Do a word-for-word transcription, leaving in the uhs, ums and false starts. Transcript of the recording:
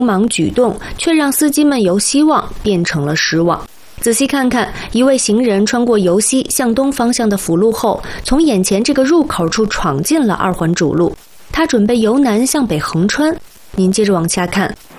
忙举动，却让司机们由希望变成了失望。仔细看看，一位行人穿过由西向东方向的辅路后，从眼前这个入口处闯进了二环主路。他准备由南向北横穿。您接着往下看，